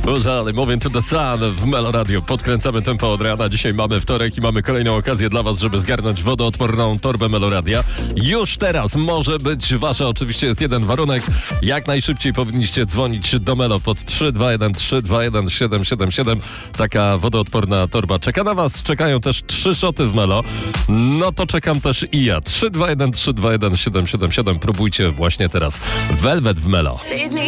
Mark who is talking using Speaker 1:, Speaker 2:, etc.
Speaker 1: Boże, Moving to the Sun w Melo Radio. Podkręcamy tempo od rana. Dzisiaj mamy wtorek i mamy kolejną okazję dla was, żeby zgarnąć wodoodporną torbę Melo Radia. Już teraz może być wasza. Oczywiście jest jeden warunek. Jak najszybciej powinniście dzwonić do Melo pod 321 321 777. Taka wodoodporna torba czeka na was. Czekają też 3 szoty w Melo. No to czekam też i ja. 321 321 777. Próbujcie właśnie teraz. Velvet w Melo.